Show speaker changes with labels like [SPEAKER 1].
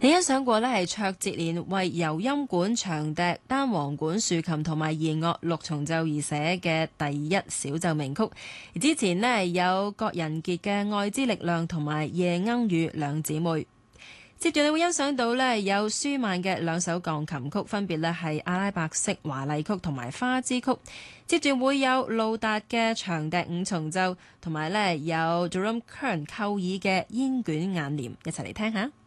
[SPEAKER 1] 你欣賞過呢係卓節連為柔音管、長笛、單簧管、豎琴同埋弦樂六重奏而寫嘅第一小奏鳴曲。而之前呢，有郭仁傑嘅《愛之力量》同埋夜鶯語兩姊妹。接住你會欣賞到呢，有舒曼嘅兩首鋼琴曲，分別呢係阿拉伯式華麗曲同埋花之曲。接住會有路達嘅長笛五重奏，同埋呢有 Jerome Kern 寇爾嘅煙卷眼簾，一齊嚟聽下。